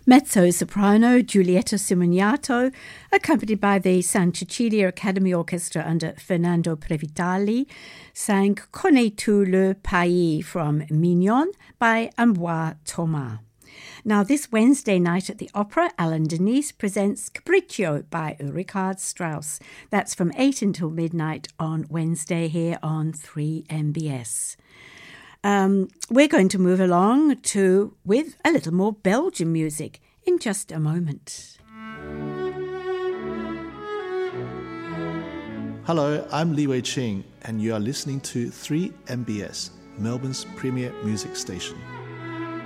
Mezzo-soprano Giulietta Simoniato, accompanied by the San Cecilia Academy Orchestra under Fernando Previtali, sang Connais-tu le pays from Mignon by Ambroise Thomas. Now, this Wednesday night at the Opera, Alain Denis presents Capriccio by Richard Strauss. That's from 8 until midnight on Wednesday here on 3MBS. We're going to move along with a little more Belgian music in just a moment. Hello, I'm Li Wei Ching, and you are listening to 3MBS, Melbourne's premier music station.